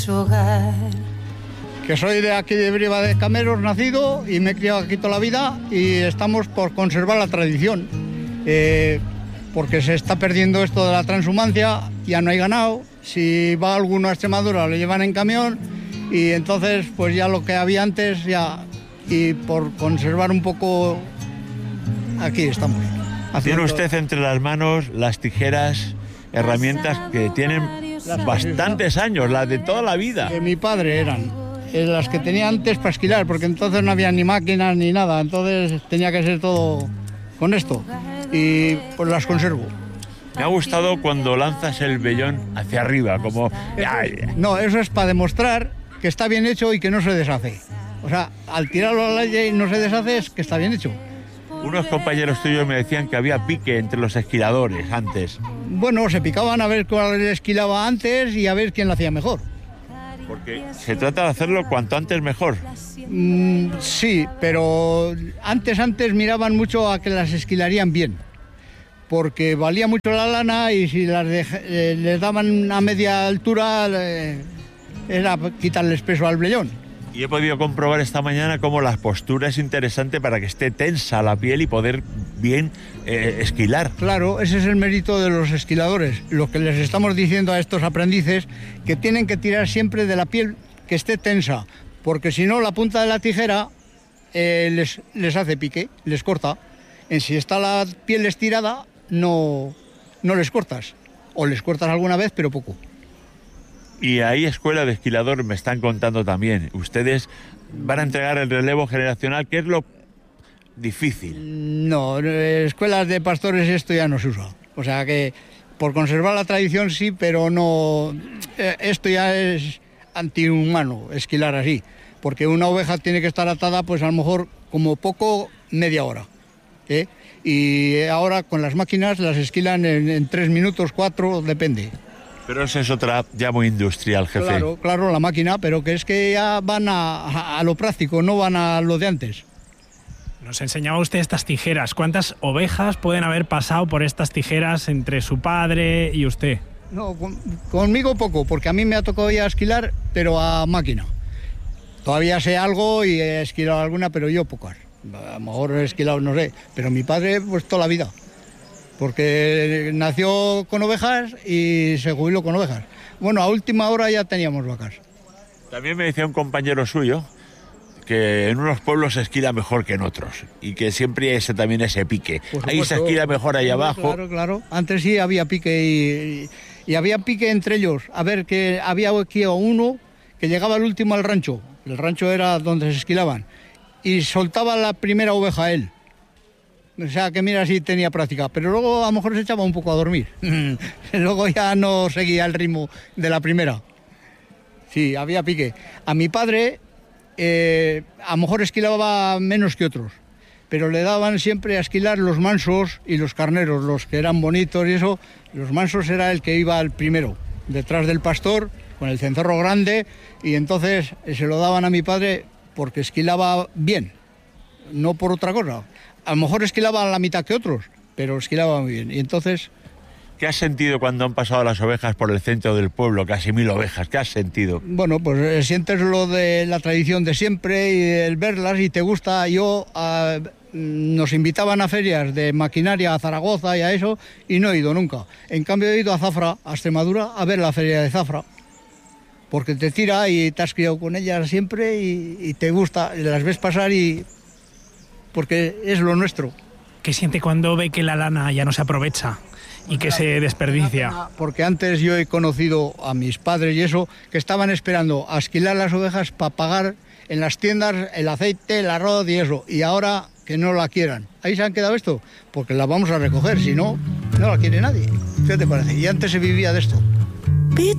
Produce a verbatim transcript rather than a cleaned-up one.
Que soy de aquí de Briva de Cameros, nacido, y me he criado aquí toda la vida, y estamos por conservar la tradición, eh, porque se está perdiendo esto de la transhumancia, ya no hay ganado, si va alguno a Extremadura lo llevan en camión, y entonces pues ya lo que había antes ya, y por conservar un poco, aquí estamos. Tiene usted entre las manos las tijeras, herramientas que tienen bastantes años, las de toda la vida. De mi padre eran, eh, las que tenía antes para esquilar, porque entonces no había ni máquinas ni nada, entonces tenía que ser todo con esto, y pues las conservo. Me ha gustado cuando lanzas el vellón hacia arriba, como... No, eso es para demostrar que está bien hecho y que no se deshace. O sea, al tirarlo al aire y no se deshace es que está bien hecho. Unos compañeros tuyos me decían que había pique entre los esquiladores antes. Bueno, se picaban a ver cuál esquilaba antes y a ver quién lo hacía mejor. Porque se trata de hacerlo cuanto antes mejor. Mm, sí, pero antes, antes miraban mucho a que las esquilarían bien. Porque valía mucho la lana y si las de, eh, les daban a media altura eh, era quitarles peso al vellón. Y he podido comprobar esta mañana cómo la postura es interesante para que esté tensa la piel y poder bien eh, esquilar. Claro, ese es el mérito de los esquiladores. Lo que les estamos diciendo a estos aprendices, que tienen que tirar siempre de la piel que esté tensa, porque si no la punta de la tijera eh, les, les hace pique, les corta. En si está la piel estirada, no, no les cortas. O les cortas alguna vez, pero poco. Y ahí escuela de esquilador me están contando también. Ustedes van a entregar el relevo generacional, ¿qué es lo difícil? No, escuelas de pastores esto ya no se usa. O sea que por conservar la tradición sí, pero no... Esto ya es antihumano, esquilar así. Porque una oveja tiene que estar atada pues a lo mejor como poco media hora. ¿eh? Y ahora con las máquinas las esquilan en, en tres minutos, cuatro, depende. Pero eso es otra ya muy industrial, jefe. Claro, claro, la máquina, pero que es que ya van a, a, a lo práctico, no van a lo de antes. Nos enseñaba usted estas tijeras. ¿Cuántas ovejas pueden haber pasado por estas tijeras entre su padre y usted? No, con, conmigo poco, porque a mí me ha tocado ya esquilar, pero a máquina. Todavía sé algo y he esquilado alguna, pero yo pocas. A lo mejor he esquilado, no sé, pero mi padre pues toda la vida. Porque nació con ovejas y se jubiló con ovejas. Bueno, a última hora ya teníamos vacas. También me decía un compañero suyo que en unos pueblos se esquila mejor que en otros y que siempre hay ese, también ese pique. Ahí se esquila mejor ahí abajo. Claro, claro. Antes sí había pique y, y, y había pique entre ellos. A ver, que había aquí uno que llegaba el último al rancho. El rancho era donde se esquilaban. Y soltaba la primera oveja él. O sea, que mira si tenía práctica, pero luego a lo mejor se echaba un poco a dormir. Luego ya no seguía el ritmo de la primera. Sí, había pique. A mi padre, eh, a lo mejor esquilaba menos que otros, pero le daban siempre a esquilar los mansos y los carneros, los que eran bonitos y eso. Los mansos era el que iba al primero, detrás del pastor, con el cencerro grande, y entonces se lo daban a mi padre porque esquilaba bien, no por otra cosa. A lo mejor esquilaba a la mitad que otros, pero esquilaba muy bien. Y entonces... ¿Qué has sentido cuando han pasado las ovejas por el centro del pueblo? Casi mil ovejas. ¿Qué has sentido? Bueno, pues eh, sientes lo de la tradición de siempre y el verlas y te gusta. Yo... Uh, nos invitaban a ferias de maquinaria a Zaragoza y a eso y no he ido nunca. En cambio he ido a Zafra, a Extremadura, a ver la feria de Zafra. Porque te tira y te has criado con ellas siempre y, y te gusta. Las ves pasar y... porque es lo nuestro. ¿Qué siente cuando ve que la lana ya no se aprovecha y que se desperdicia? Porque antes yo he conocido a mis padres y eso, que estaban esperando a esquilar las ovejas para pagar en las tiendas el aceite, el arroz y eso, y ahora que no la quieran. ¿Ahí se han quedado esto? Porque la vamos a recoger, si no, no la quiere nadie. ¿Qué te parece? Y antes se vivía de esto.